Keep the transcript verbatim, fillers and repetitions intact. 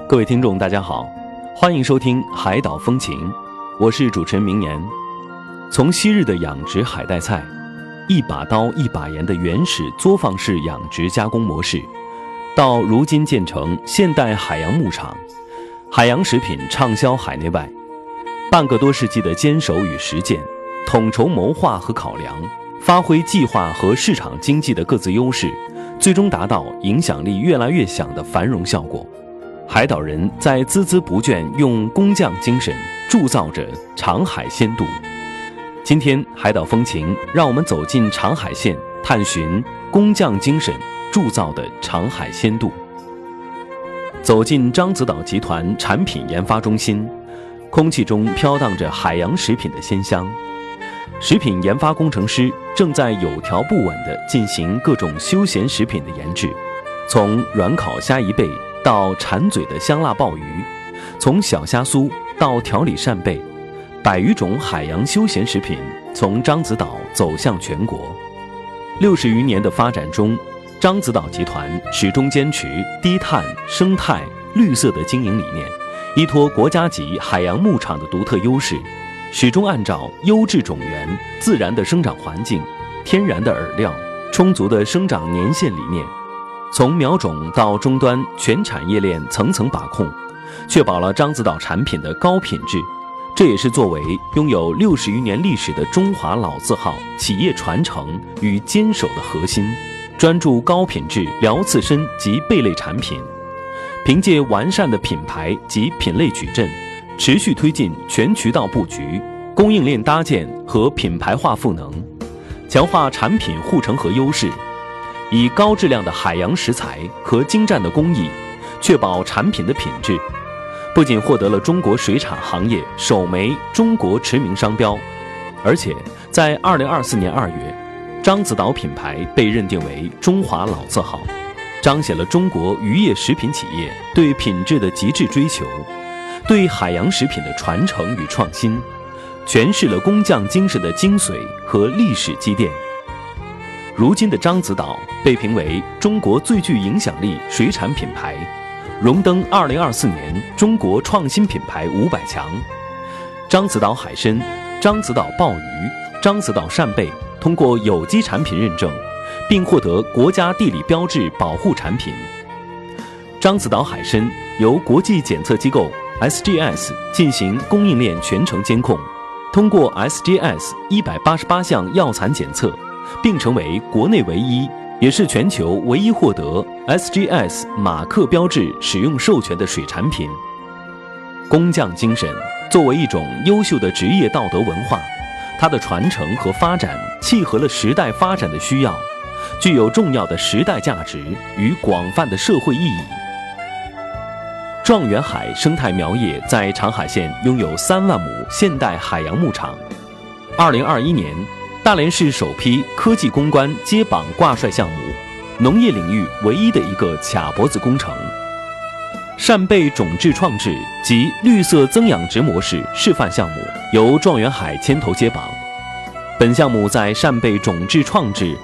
各位听众大家好，欢迎收听海岛风情，我是主持人明年。从昔日的养殖海带菜，一把刀一把盐的原始作坊式养殖加工模式，到如今建成现代海洋牧场，海洋食品畅销海内外，半个多世纪的坚守与实践，统筹谋划和考量，发挥计划和市场经济的各自优势，最终达到影响力越来越响的繁荣效果。海岛人在孜孜不倦用工匠精神铸造着长海鲜度。今天海岛风情，让我们走进长海县，探寻工匠精神铸造的长海鲜度。走进獐子岛集团产品研发中心，空气中飘荡着海洋食品的鲜香。食品研发工程师正在有条不紊地进行各种休闲食品的研制，从软烤虾贻贝到馋嘴的香辣鲍鱼，从小虾酥到调理扇贝，百余种海洋休闲食品从獐子岛走向全国。六十余年的发展中，獐子岛集团始终坚持低碳、生态、绿色的经营理念，依托国家级海洋牧场的独特优势，始终按照优质种源、自然的生长环境、天然的饵料、充足的生长年限理念，从苗种到终端全产业链层层把控，确保了獐子岛产品的高品质。这也是作为拥有六十余年历史的中华老字号企业传承与坚守的核心，专注高品质辽刺身及贝类产品，凭借完善的品牌及品类矩阵，持续推进全渠道布局、供应链搭建和品牌化赋能，强化产品护城河优势，以高质量的海洋食材和精湛的工艺，确保产品的品质。不仅获得了中国水产行业首枚中国驰名商标，而且在二零二四年二月，獐子岛品牌被认定为中华老字号，彰显了中国渔业食品企业对品质的极致追求，对海洋食品的传承与创新，诠释了工匠精神的精髓和历史积淀。如今的獐子岛被评为中国最具影响力水产品牌，荣登二零二四年中国创新品牌五百强。獐子岛海参、獐子岛鲍鱼、獐子岛扇贝通过有机产品认证，并获得国家地理标志保护产品。獐子岛海参由国际检测机构 S G S 进行供应链全程监控，通过 S G S 一百八十八项药残检测，并成为国内唯一，也是全球唯一获得 S G S 马克标志使用授权的水产品。工匠精神作为一种优秀的职业道德文化，它的传承和发展契合了时代发展的需要，具有重要的时代价值与广泛的社会意义。状元海生态苗业在长海县拥有三万亩现代海洋牧场。二零二一年，大连市首批科技攻关接榜挂帅项目，农业领域唯一的一个卡脖子工程。扇贝种质创制及绿色增养殖模式示范项目由状元海牵头接榜。本项目在扇贝种质创制